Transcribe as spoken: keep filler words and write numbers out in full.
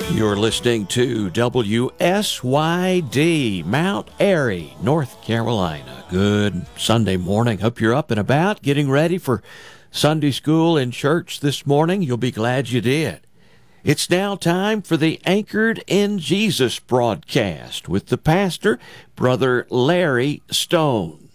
You're listening to W S Y D, Mount Airy, North Carolina. Good Sunday morning. Hope you're up and about, getting ready for Sunday school in church this morning. You'll be glad you did. It's now time for the Anchored in Jesus broadcast with the pastor, Brother Larry Stone.